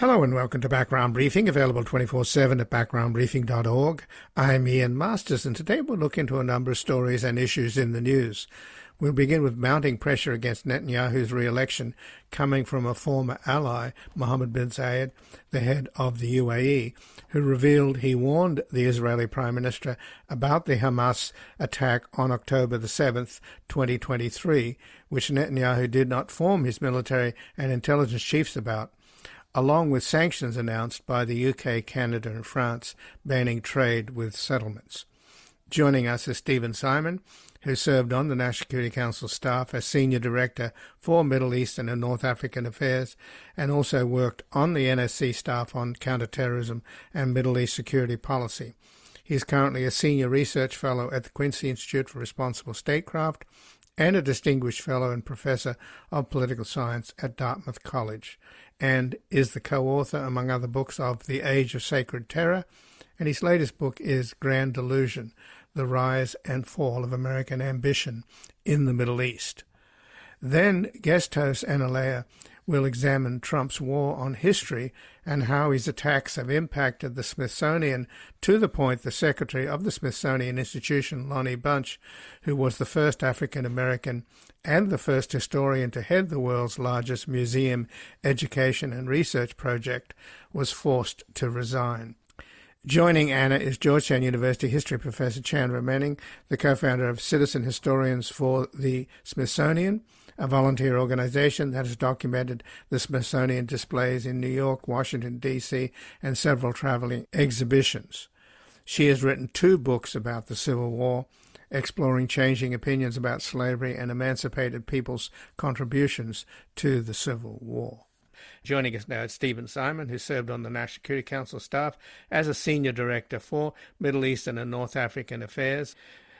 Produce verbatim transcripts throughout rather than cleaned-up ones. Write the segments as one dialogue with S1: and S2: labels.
S1: Hello and welcome to Background Briefing, available twenty-four seven at background briefing dot org. I'm Ian Masters, and today we'll look into a number of stories and issues in the news. We'll begin with mounting pressure against Netanyahu's re-election coming from a former ally, Mohammed bin Zayed, the head of the U A E, who revealed he warned the Israeli Prime Minister about the Hamas attack on October the seventh, twenty twenty-three, which Netanyahu did not inform his military and intelligence chiefs about, along with sanctions announced by the U K, Canada and France banning trade with settlements. Joining us is Stephen Simon, who served on the National Security Council staff as Senior Director for Middle Eastern and North African Affairs, and also worked on the N S C staff on counterterrorism and Middle East security policy. He is currently a Senior Research Fellow at the Quincy Institute for Responsible Statecraft and a Distinguished Fellow and Professor of Political Science at Dartmouth College, and is the co-author, among other books, of The Age of Sacred Terror, and his latest book is Grand Delusion, The Rise and Fall of American Ambition in the Middle East. Then guest host Anna Leah will examine Trump's war on history and how his attacks have impacted the Smithsonian, to the point the secretary of the Smithsonian Institution, Lonnie Bunch, who was the first African-American and the first historian to head the world's largest museum education and research project, was forced to resign. Joining Anna is Georgetown University history professor Chandra Manning, the co-founder of Citizen Historians for the Smithsonian, a volunteer organization that has documented the Smithsonian displays in New York, Washington, D C, and several traveling exhibitions. She has written two books about the Civil War, exploring changing opinions about slavery and emancipated people's contributions to the Civil War. Joining us now is Stephen Simon, who served on the National Security Council staff as a Senior Director for Middle Eastern and North African Affairs.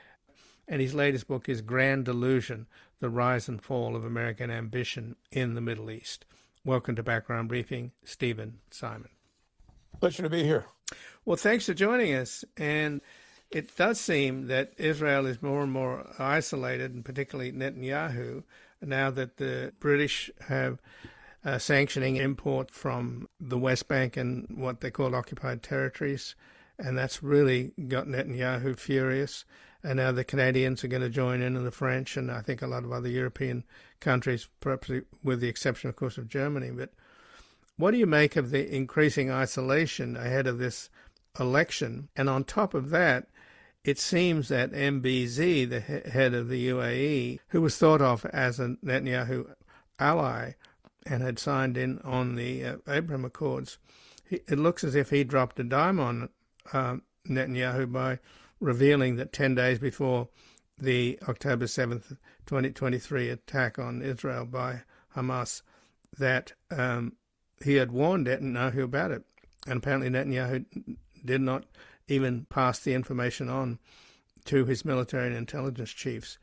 S1: And his latest book is Grand Delusion, The Rise and Fall of American Ambition in the Middle East. Welcome to Background Briefing, Stephen Simon.
S2: Pleasure to be here.
S1: Well, thanks for joining us. And it does seem that Israel is more and more isolated, and particularly Netanyahu, now that the British have Uh, sanctioning import from the West Bank and what they call occupied territories, and that's really got Netanyahu furious. And now the Canadians are going to join in, and the French, and I think a lot of other European countries, perhaps with the exception, of course, of Germany. But what do you make of the increasing isolation ahead of this election? And on top of that, it seems that M B Z, the he- head of the U A E, who was thought of as a Netanyahu ally, and had signed in on the uh, Abraham Accords, he, it looks as if he dropped a dime on uh, Netanyahu by revealing that ten days before the October seventh, twenty twenty-three attack on Israel by Hamas, that um, he had warned Netanyahu about it. And apparently Netanyahu did not even pass the information on to his military and intelligence chiefs.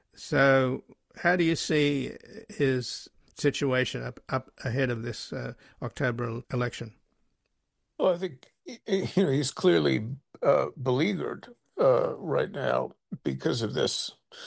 S1: So how do you see his situation up up ahead of this uh, October election?
S2: Well, I think you know he's clearly uh, beleaguered uh, right now because of this,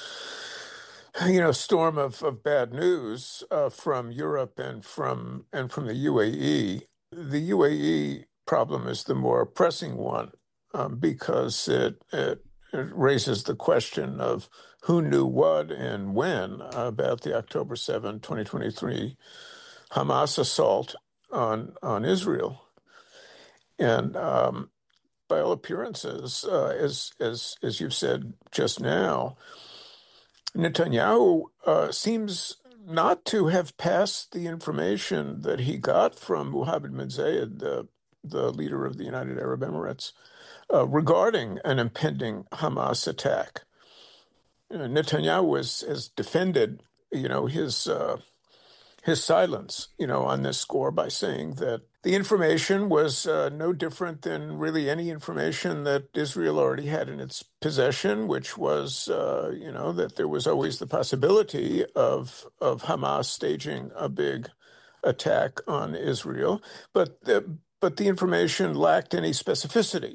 S2: you know, storm of, of bad news uh, from Europe and from and from the U A E. The U A E problem is the more pressing one um, because it, it it raises the question of who knew what and when about the October seventh, twenty twenty-three Hamas assault on on Israel. And um, by all appearances, uh, as as as you've said just now, Netanyahu uh, seems not to have passed the information that he got from Mohammed bin Zayed, the the leader of the United Arab Emirates, uh, regarding an impending Hamas attack. Uh, Netanyahu has, has defended, you know, his uh, his silence, you know, on this score by saying that the information was uh, no different than really any information that Israel already had in its possession, which was, uh, you know, that there was always the possibility of of Hamas staging a big attack on Israel, but the, but the information lacked any specificity.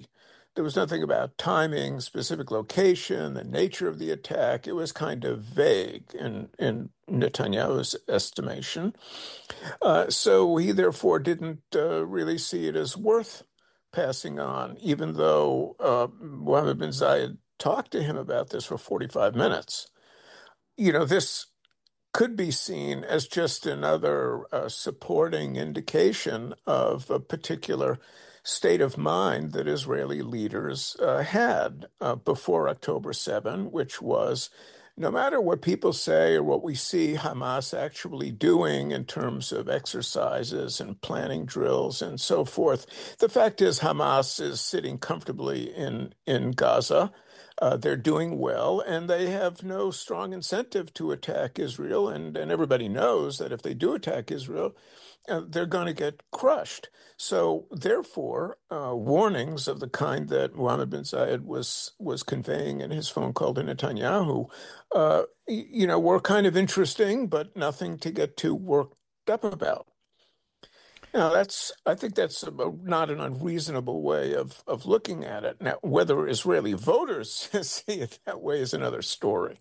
S2: There was nothing about timing, specific location, the nature of the attack. It was kind of vague in, in Netanyahu's estimation. Uh, so he therefore didn't uh, really see it as worth passing on, even though uh, Mohammed bin Zayed talked to him about this for forty-five minutes. You know, this could be seen as just another uh, supporting indication of a particular state of mind that Israeli leaders uh, had uh, before October seventh, which was no matter what people say or what we see Hamas actually doing in terms of exercises and planning drills and so forth, the fact is Hamas is sitting comfortably in, in Gaza. Uh, they're doing well, and they have no strong incentive to attack Israel. And, and everybody knows that if they do attack Israel, uh, they're going to get crushed. So, therefore, uh, warnings of the kind that Mohammed bin Zayed was was conveying in his phone call to Netanyahu, uh, you know, were kind of interesting, but nothing to get too worked up about. Now, that's I think that's a, not an unreasonable way of, of looking at it. Now, whether Israeli voters see it that way is another story.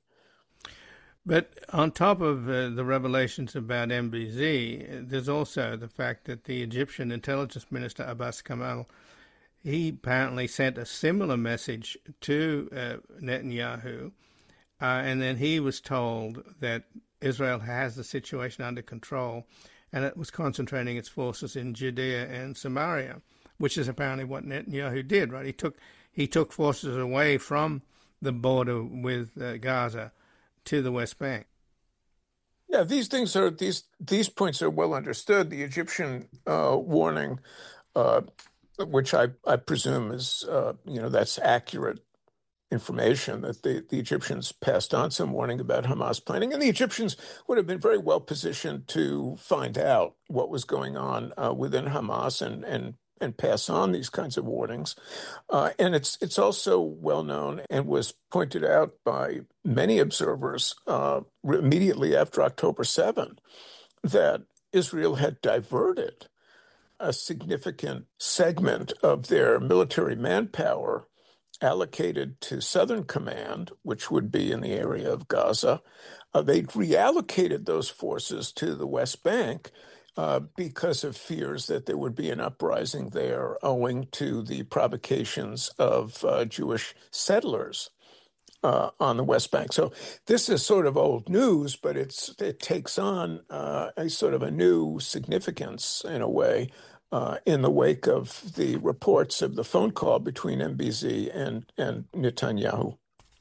S1: But on top of uh, the revelations about M B Z, there's also the fact that the Egyptian intelligence minister, Abbas Kamal, he apparently sent a similar message to uh, Netanyahu, uh, and then he was told that Israel has the situation under control, and it was concentrating its forces in Judea and Samaria, which is apparently what Netanyahu did, right? He took he took forces away from the border with uh, Gaza to the West Bank.
S2: Yeah, these things are these these points are well understood. The Egyptian uh, warning, uh, which I, I presume is uh, you know that's accurate information, that the, the Egyptians passed on some warning about Hamas planning, and the Egyptians would have been very well positioned to find out what was going on uh, within Hamas and and and pass on these kinds of warnings. Uh, and it's it's also well known and was pointed out by many observers uh, immediately after October seventh that Israel had diverted a significant segment of their military manpower allocated to Southern Command, which would be in the area of Gaza. Uh, they'd reallocated those forces to the West Bank uh, because of fears that there would be an uprising there owing to the provocations of uh, Jewish settlers uh, on the West Bank. So this is sort of old news, but it's it takes on uh, a sort of a new significance in a way Uh, in the wake of the reports of the phone call between M B Z and, and Netanyahu.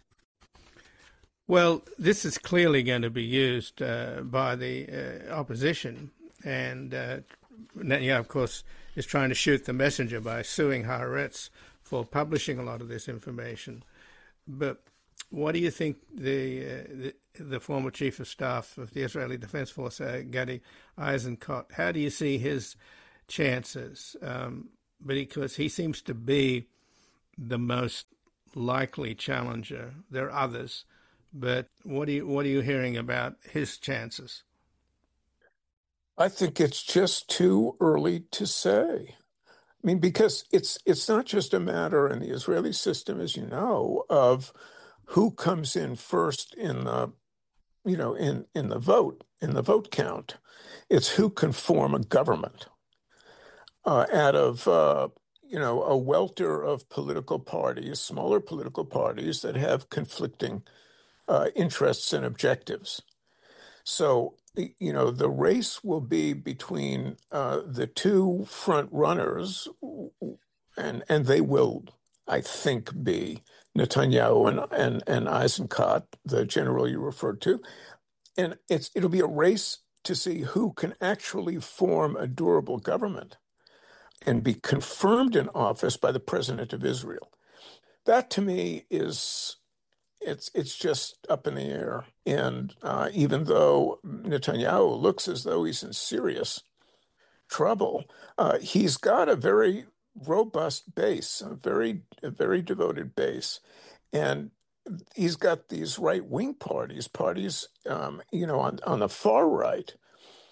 S1: Well, this is clearly going to be used uh, by the uh, opposition. And uh, Netanyahu, of course, is trying to shoot the messenger by suing Haaretz for publishing a lot of this information. But what do you think the, uh, the, the former chief of staff of the Israeli Defense Force, uh, Gadi Eisenkot, how do you see his chances, um, because he seems to be the most likely challenger? There are others, but what are you what are you hearing about his chances?
S2: I think it's just too early to say. I mean, because it's it's not just a matter in the Israeli system, as you know, of who comes in first in the you know in in the vote in the vote count. It's who can form a government. Uh, out of, uh, you know, a welter of political parties, smaller political parties that have conflicting uh, interests and objectives. So, you know, the race will be between uh, the two front runners, and and they will, I think, be Netanyahu and, and, and Eisenkot, the general you referred to. And it's it'll be a race to see who can actually form a durable government and be confirmed in office by the president of Israel. That, to me, is it's it's just up in the air. And uh, even though Netanyahu looks as though he's in serious trouble, uh, he's got a very robust base, a very a very devoted base, and he's got these right-wing parties, parties, um, you know, on on the far right,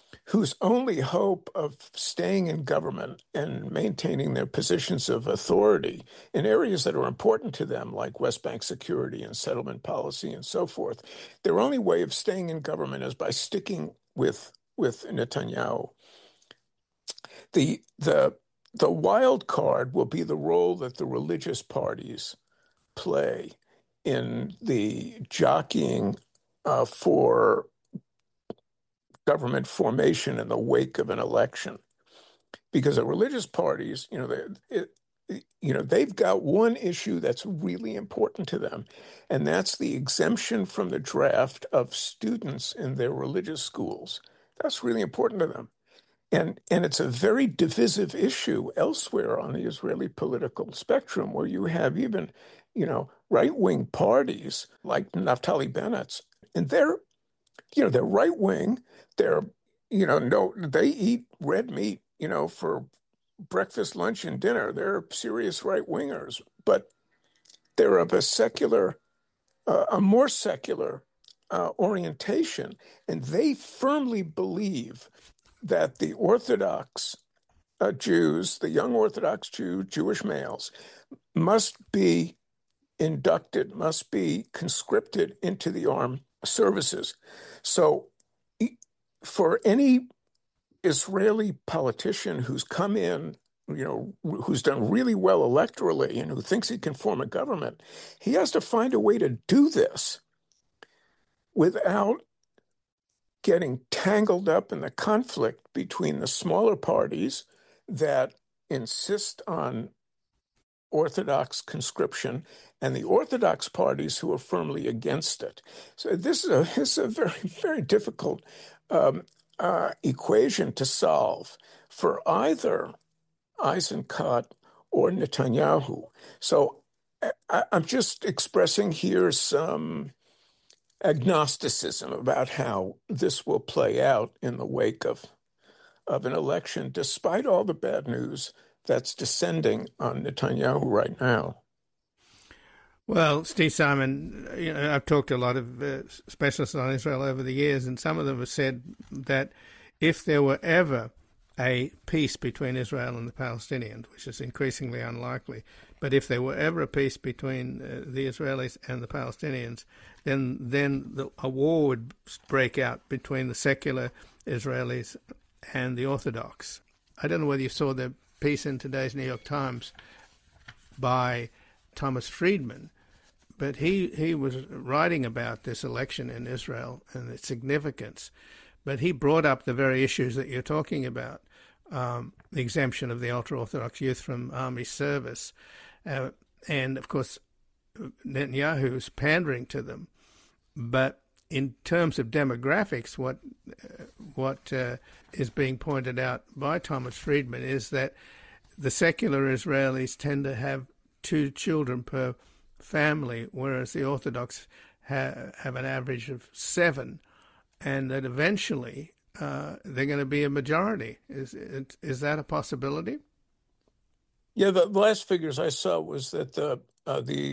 S2: whose only hope of staying in government and maintaining their positions of authority in areas that are important to them, like West Bank security and settlement policy and so forth, their only way of staying in government is by sticking with with Netanyahu. The the the wild card will be the role that the religious parties play in the jockeying uh, for government formation in the wake of an election, because the religious parties, you know, they, it, you know, they've got one issue that's really important to them, and that's the exemption from the draft of students in their religious schools. That's really important to them. And, and it's a very divisive issue elsewhere on the Israeli political spectrum, where you have even, you know, right-wing parties like Naftali Bennett's, and they're, you know, they're right-wing. They're, you know, no, they eat red meat, you know, for breakfast, lunch, and dinner. They're serious right-wingers, but they're of a secular, uh, a more secular uh, orientation, and they firmly believe that the Orthodox uh, Jews, the young Orthodox Jew, Jewish males, must be inducted, must be conscripted into the armed services. So for any Israeli politician who's come in, you know, who's done really well electorally and who thinks he can form a government, he has to find a way to do this without getting tangled up in the conflict between the smaller parties that insist on Orthodox conscription and the Orthodox parties who are firmly against it. So this is a, this is a very, very difficult um, uh, equation to solve for either Eisenkot or Netanyahu. So I, I'm just expressing here some agnosticism about how this will play out in the wake of of an election, despite all the bad news that's descending on Netanyahu right now.
S1: Well, Steve Simon, you know, I've talked to a lot of uh, specialists on Israel over the years, and some of them have said that if there were ever a peace between Israel and the Palestinians, which is increasingly unlikely, but if there were ever a peace between uh, the Israelis and the Palestinians, then then the, a war would break out between the secular Israelis and the Orthodox. I don't know whether you saw the piece in today's New York Times by Thomas Friedman, but he, he was writing about this election in Israel and its significance. But he brought up the very issues that you're talking about, um, the exemption of the ultra-Orthodox youth from army service. Uh, and, of course, Netanyahu's pandering to them. But in terms of demographics, what uh, what uh, is being pointed out by Thomas Friedman is that the secular Israelis tend to have two children per family, whereas the Orthodox ha- have an average of seven, and that eventually uh, they're going to be a majority. Is is that a possibility?
S2: Yeah, the last figures I saw was that the uh, the